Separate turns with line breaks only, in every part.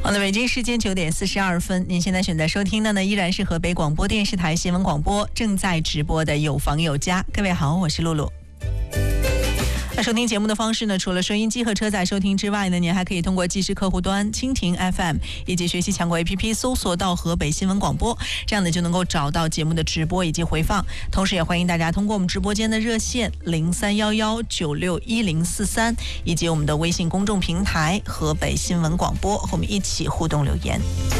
好的，北京时间9点42分，您现在选择收听的呢，依然是河北广播电视台新闻广播正在直播的有房有家。各位好，我是露露。那收听节目的方式呢，除了收音机和车载收听之外呢，您还可以通过即时客户端蜻蜓 FM 以及学习强国 APP 搜索到河北新闻广播，这样呢就能够找到节目的直播以及回放。同时也欢迎大家通过我们直播间的热线0311961043以及我们的微信公众平台河北新闻广播和我们一起互动留言。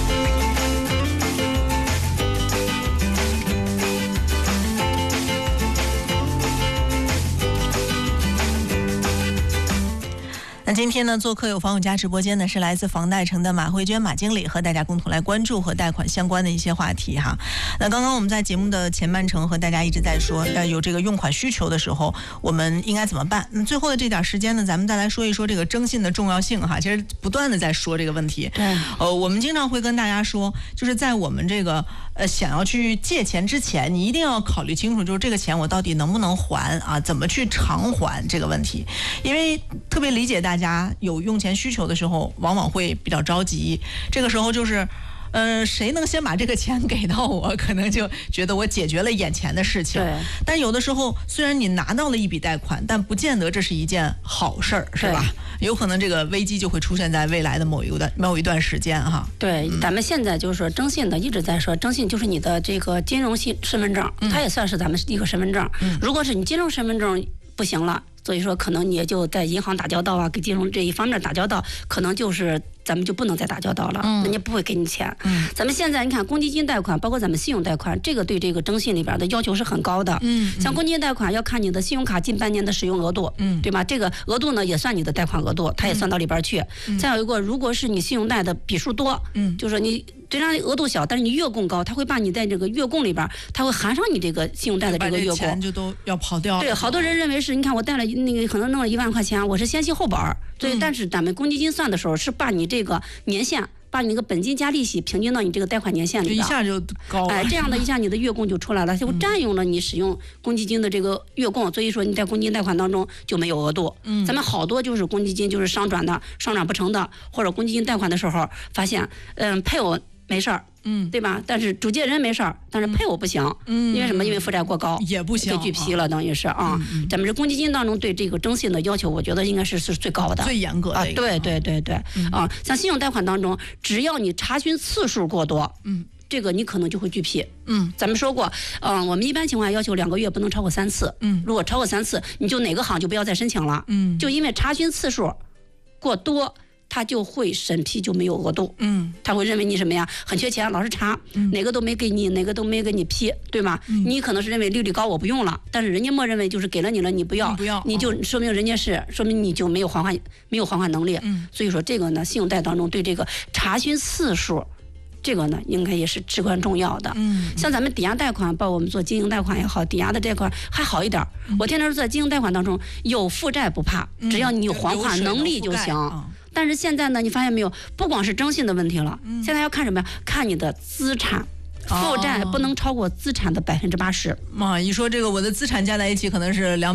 那今天呢，做客有房有家直播间呢，是来自房贷城的马慧娟马经理，和大家共同来关注和贷款相关的一些话题哈。那刚刚我们在节目的前半程和大家一直在说，有这个用款需求的时候，我们应该怎么办？那最后的这点时间呢，咱们再来说一说这个征信的重要性哈。其实不断的在说这个问题。我们经常会跟大家说，就是在我们这个想要去借钱之前，你一定要考虑清楚，就是这个钱我到底能不能还啊？怎么去偿还这个问题？因为特别理解大家有用钱需求的时候，往往会比较着急。这个时候就是，谁能先把这个钱给到我，可能就觉得我解决了眼前的事情。但有的时候，虽然你拿到了一笔贷款，但不见得这是一件好事儿，是吧？有可能这个危机就会出现在未来的某一段时间哈。
对，咱们现在就是说征信的一直在说，征信就是你的这个金融身份证，它也算是咱们一个身份证。如果是你金融身份证不行了，所以说可能你也就在银行打交道啊，跟金融这一方面打交道，可能就是咱们就不能再打交道了，人家不会给你钱。咱们现在你看公积金贷款，包括咱们信用贷款，这个对这个征信里边的要求是很高的。像公积金贷款要看你的信用卡近半年的使用额度，对吧？这个额度呢也算你的贷款额度，它也算到里边去。再有一个，如果是你信用贷的笔数多，就是说你虽然额度小，但是你月供高，它会把你在这个月供里边，它会含上你这个信用贷的这个月供，
钱就都要跑掉了。
对，好多人认为是，你看我贷了那个可能弄了1万块钱，我是先期后本，对，但是咱们公积金算的时候是把你这个年限，把你那个本金加利息平均到你这个贷款年限里，
一下就高了。
这样的一下你的月供就出来了，就占用了你使用公积金的这个月供，所以说你在公积金贷款当中就没有额度。咱们好多就是公积金就是商转不成的，或者公积金贷款的时候发现，配偶没事儿，对吧？但是主借人没事儿，但是配偶不行，因为什么？因为负债过高
也不行，
被拒批了，等于是啊。咱们这公积金当中对这个征信的要求，我觉得应该是最高的、
最严格的。
对啊，像信用贷款当中，只要你查询次数过多，这个你可能就会拒批。咱们说过，我们一般情况下要求2个月不能超过3次。如果超过3次，你就哪个行就不要再申请了。就因为查询次数过多，他就会审批就没有额度，他会认为你什么呀，很缺钱，老是查，哪个都没给你，哪个都没给你批，对吗？你可能是认为利率高我不用了，但是人家默认为就是给了你了，你不要，你就说明人家是说明你就没有还款能力。所以说这个呢，信用贷当中对这个查询次数，这个呢应该也是至关重要的。像咱们抵押贷款，包括我们做经营贷款也好，抵押的贷款还好一点。我天天说在经营贷款当中，有负债不怕，只要你有还款能力就行。但是现在呢，你发现没有，不光是征信的问题了，现在要看什么呀？看你的资产，负债不能超过资产的80%。
一说这个，我的资产加在一起可能是200